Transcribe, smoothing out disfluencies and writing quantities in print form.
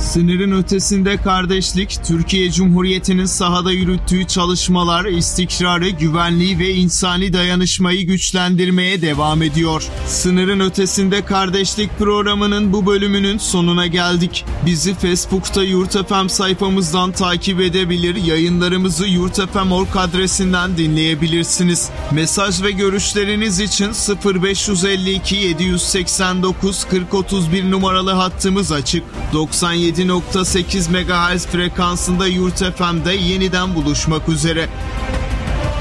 Sınırın ötesinde kardeşlik, Türkiye Cumhuriyeti'nin sahada yürüttüğü çalışmalar, istikrarı, güvenliği ve insani dayanışmayı güçlendirmeye devam ediyor. Sınırın ötesinde kardeşlik programının bu bölümünün sonuna geldik. Bizi Facebook'ta Yurt FM sayfamızdan takip edebilir, yayınlarımızı yurtfm.org adresinden dinleyebilirsiniz. Mesaj ve görüşleriniz için 0552 789 4031 numaralı hattımız açık. 97.8 MHz frekansında Yurt FM'de yeniden buluşmak üzere.